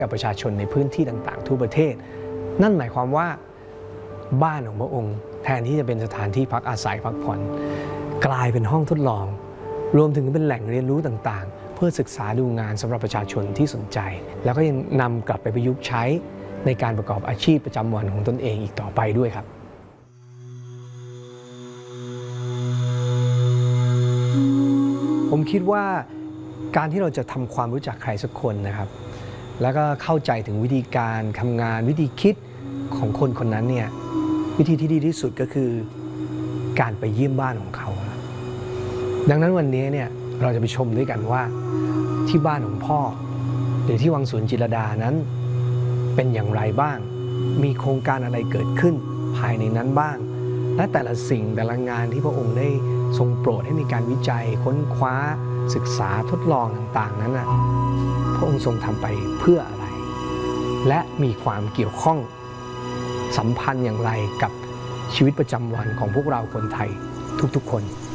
กับประชาชนในพื้นที่ต่างๆทั่วประเทศนั่นหมายความว่าบ้านของพระองค์แทนที่จะเป็นสถานที่พักอาศัยพักผ่อนกลายเป็นห้องทดลองรวมถึงเป็นแหล่งเรียนรู้ต่างๆเพื่อศึกษาดูงานสำหรับประชาชนที่สนใจแล้วก็ยังนำกลับไปประยุกต์ใช้ในการประกอบอาชีพประจำวันของตนเองอีกต่อไปด้วยครับผมคิดว่าการที่เราจะทำความรู้จักใครสักคนนะครับแล้วก็เข้าใจถึงวิธีการทำงานวิธีคิดของคนคนนั้นเนี่ยวิธีที่ดีที่สุดก็คือการไปเยี่ยมบ้านของเขาดังนั้นวันนี้เนี่ยเราจะไปชมด้วยกันว่าที่บ้านของพ่อหรือที่วังสวนจิตรลดานั้นเป็นอย่างไรบ้างมีโครงการอะไรเกิดขึ้นภายในนั้นบ้างและแต่ละสิ่งแต่ละงานที่พระองค์ได้ทรงโปรดให้มีการวิจัยค้นคว้าศึกษาทดลองต่างๆนั้นพระองค์ทรงทำไปเพื่ออะไรและมีความเกี่ยวข้องสัมพันธ์อย่างไรกับชีวิตประจำวันของพวกเราคนไทยทุกๆคน